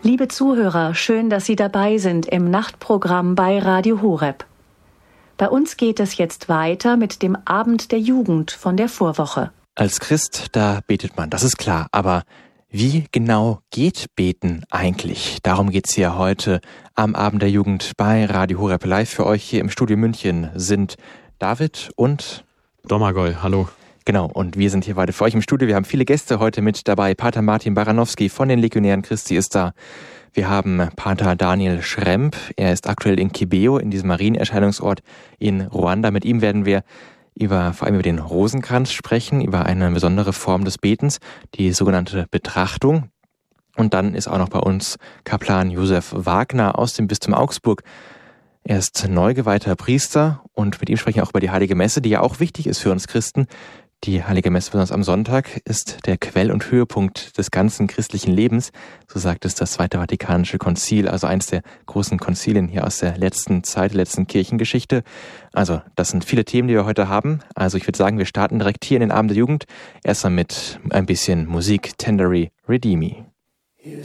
Liebe Zuhörer, schön, dass Sie dabei sind im Nachtprogramm bei Radio Horeb. Bei uns geht es jetzt weiter mit dem Abend der Jugend von der Vorwoche. Als Christ, da betet man, das ist klar. Aber wie genau geht Beten eigentlich? Darum geht's hier heute am Abend der Jugend bei Radio Horeb. Live für euch hier im Studio München sind David und Domagoj, hallo. Genau, und wir sind hier weiter für euch im Studio. Wir haben viele Gäste heute mit dabei. Pater Martin Baranowski von den Legionären Christi ist da. Wir haben Pater Daniel Schremp. Er ist aktuell in Kibeho, in diesem Marienerscheinungsort in Ruanda. Mit ihm werden wir vor allem über den Rosenkranz sprechen, über eine besondere Form des Betens, die sogenannte Betrachtung. Und dann ist auch noch bei uns Kaplan Josef Wagner aus dem Bistum Augsburg. Er ist neu geweihter Priester und mit ihm sprechen wir auch über die Heilige Messe, die ja auch wichtig ist für uns Christen. Die Heilige Messe, besonders am Sonntag, ist der Quell und Höhepunkt des ganzen christlichen Lebens. So sagt es das Zweite Vatikanische Konzil, also eins der großen Konzilien hier aus der letzten Zeit, der letzten Kirchengeschichte. Also das sind viele Themen, die wir heute haben. Also ich würde sagen, wir starten direkt hier in den Abend der Jugend. Erstmal mit ein bisschen Musik. Tenderly Redeem Me.